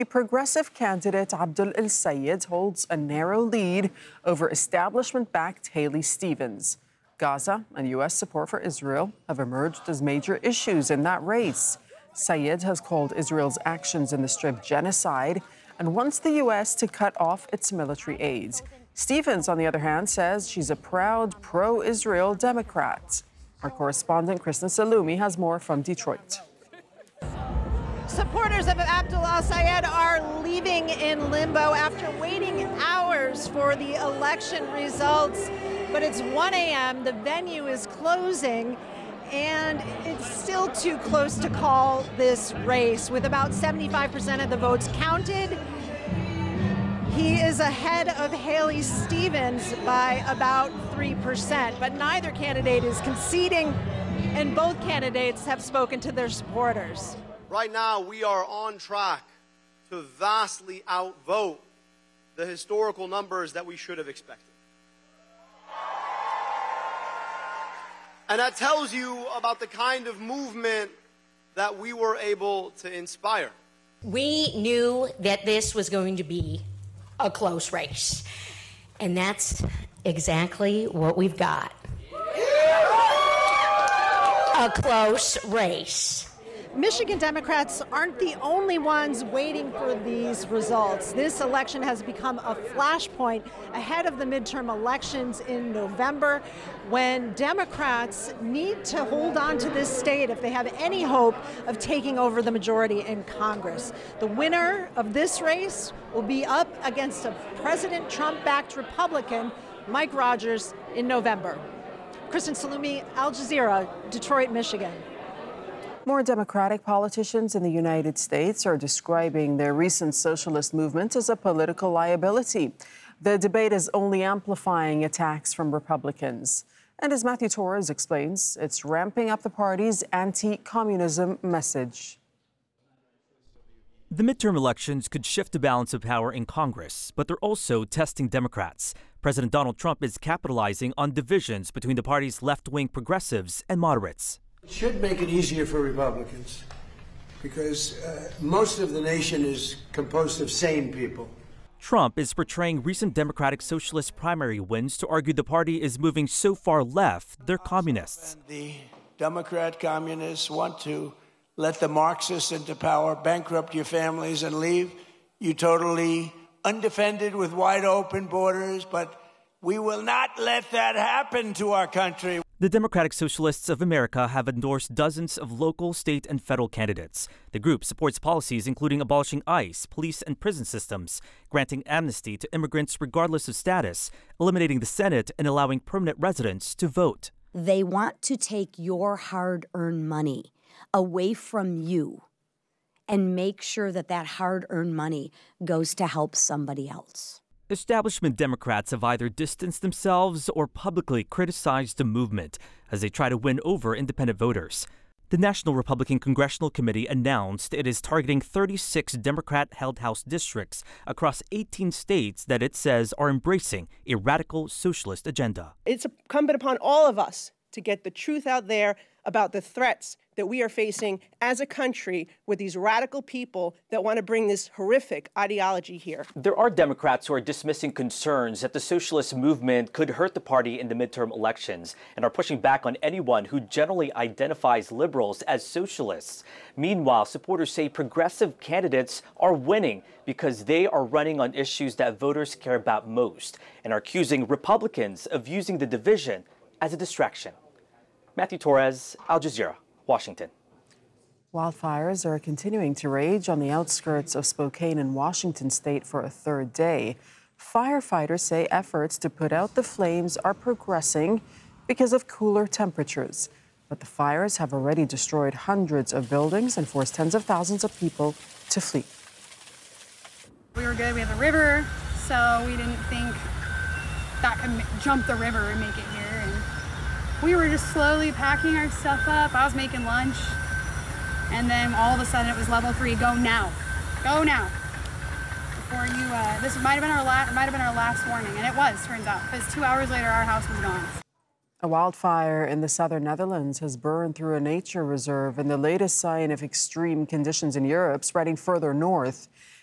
Progressive candidate Abdul El Sayed holds a narrow lead over establishment-backed Haley Stevens. Gaza and U.S. support for Israel have emerged as major issues in that race. Sayed has called Israel's actions in the Strip genocide and wants the U.S. to cut off its military aid. Stevens, on the other hand, says she's a proud pro-Israel Democrat. Our correspondent Kristen Salumi has more from Detroit. Supporters of Abdul El-Sayed are leaving in limbo after waiting hours for the election results. But it's 1 a.m., the venue is closing, and it's still too close to call this race. With about 75% of the votes counted, he is ahead of Haley Stevens by about 3%. But neither candidate is conceding, and both candidates have spoken to their supporters. Right now, we are on track to vastly outvote the historical numbers that we should have expected. And that tells you about the kind of movement that we were able to inspire. We knew that this was going to be a close race, and that's exactly what we've got. A close race. Michigan Democrats aren't the only ones waiting for these results. This election has become a flashpoint ahead of the midterm elections in November, when Democrats need to hold on to this state if they have any hope of taking over the majority in Congress. The winner of this race will be up against a President Trump-backed Republican, Mike Rogers, in November. Kristen Salumi, Al Jazeera, Detroit, Michigan. More Democratic politicians in the United States are describing their recent socialist movement as a political liability. The debate is only amplifying attacks from Republicans. And as Matthew Torres explains, it's ramping up the party's anti-communism message. The midterm elections could shift the balance of power in Congress, but they're also testing Democrats. President Donald Trump is capitalizing on divisions between the party's left-wing progressives and moderates. It should make it easier for Republicans because most of the nation is composed of sane people. Trump is portraying recent Democratic Socialist primary wins to argue the party is moving so far left, they're communists. And the Democrat communists want to let the Marxists into power, bankrupt your families, and leave you totally undefended with wide open borders. But we will not let that happen to our country. The Democratic Socialists of America have endorsed dozens of local, state, and federal candidates. The group supports policies including abolishing ICE, police, and prison systems, granting amnesty to immigrants regardless of status, eliminating the Senate, and allowing permanent residents to vote. They want to take your hard-earned money away from you and make sure that that hard-earned money goes to help somebody else. Establishment Democrats have either distanced themselves or publicly criticized the movement as they try to win over independent voters. The National Republican Congressional Committee announced it is targeting 36 Democrat-held House districts across 18 states that it says are embracing a radical socialist agenda. It's incumbent upon all of us to get the truth out there about the threats that we are facing as a country with these radical people that want to bring this horrific ideology here. There are Democrats who are dismissing concerns that the socialist movement could hurt the party in the midterm elections and are pushing back on anyone who generally identifies liberals as socialists. Meanwhile, supporters say progressive candidates are winning because they are running on issues that voters care about most and are accusing Republicans of using the division as a distraction. Matthew Torres, Al Jazeera, Washington. Wildfires are continuing to rage on the outskirts of Spokane in Washington state for a third day. Firefighters say efforts to put out the flames are progressing because of cooler temperatures. But the fires have already destroyed hundreds of buildings and forced tens of thousands of people to flee. We were good. We have a river, so we didn't think that could jump the river and make it here. And we were just slowly packing our stuff up. I was making lunch, and then all of a sudden it was level 3. Go now, go now. Before you, this might have been our last warning, and it was. Turns out, because 2 hours later, our house was gone. A wildfire in the southern Netherlands has burned through a nature reserve in the latest sign of extreme conditions in Europe, spreading further north.